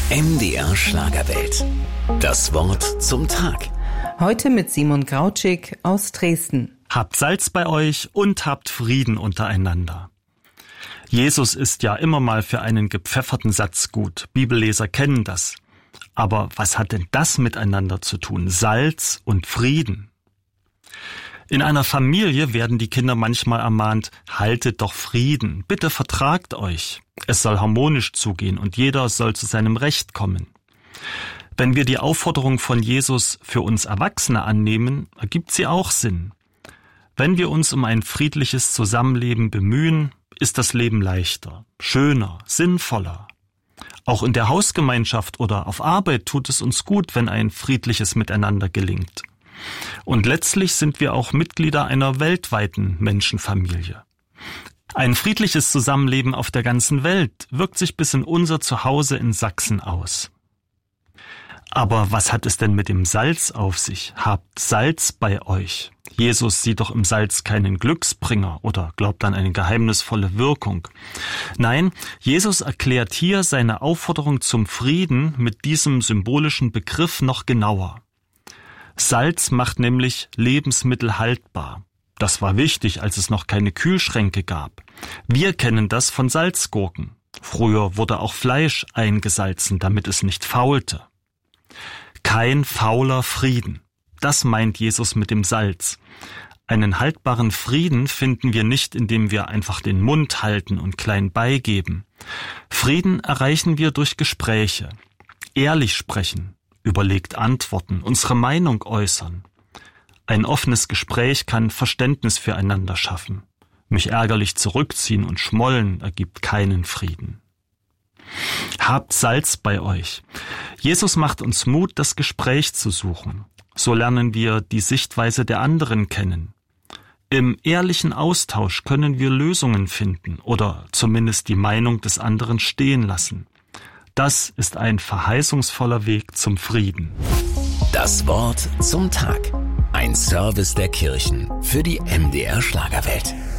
MDR Schlagerwelt. Das Wort zum Tag. Heute mit Simon Grautschik aus Dresden. Habt Salz bei euch und habt Frieden untereinander. Jesus ist ja immer mal für einen gepfefferten Satz gut. Bibelleser kennen das. Aber was hat denn das miteinander zu tun? Salz und Frieden. In einer Familie werden die Kinder manchmal ermahnt, haltet doch Frieden, bitte vertragt euch. Es soll harmonisch zugehen und jeder soll zu seinem Recht kommen. Wenn wir die Aufforderung von Jesus für uns Erwachsene annehmen, ergibt sie auch Sinn. Wenn wir uns um ein friedliches Zusammenleben bemühen, ist das Leben leichter, schöner, sinnvoller. Auch in der Hausgemeinschaft oder auf Arbeit tut es uns gut, wenn ein friedliches Miteinander gelingt. Und letztlich sind wir auch Mitglieder einer weltweiten Menschenfamilie. Ein friedliches Zusammenleben auf der ganzen Welt wirkt sich bis in unser Zuhause in Sachsen aus. Aber was hat es denn mit dem Salz auf sich? Habt Salz bei euch. Jesus sieht doch im Salz keinen Glücksbringer oder glaubt an eine geheimnisvolle Wirkung. Nein, Jesus erklärt hier seine Aufforderung zum Frieden mit diesem symbolischen Begriff noch genauer. Salz macht nämlich Lebensmittel haltbar. Das war wichtig, als es noch keine Kühlschränke gab. Wir kennen das von Salzgurken. Früher wurde auch Fleisch eingesalzen, damit es nicht faulte. Kein fauler Frieden. Das meint Jesus mit dem Salz. Einen haltbaren Frieden finden wir nicht, indem wir einfach den Mund halten und klein beigeben. Frieden erreichen wir durch Gespräche. Ehrlich sprechen. Überlegt antworten, unsere Meinung äußern. Ein offenes Gespräch kann Verständnis füreinander schaffen. Mich ärgerlich zurückziehen und schmollen ergibt keinen Frieden. Habt Salz bei euch. Jesus macht uns Mut, das Gespräch zu suchen. So lernen wir die Sichtweise der anderen kennen. Im ehrlichen Austausch können wir Lösungen finden oder zumindest die Meinung des anderen stehen lassen. Das ist ein verheißungsvoller Weg zum Frieden. Das Wort zum Tag. Ein Service der Kirchen für die MDR Schlagerwelt.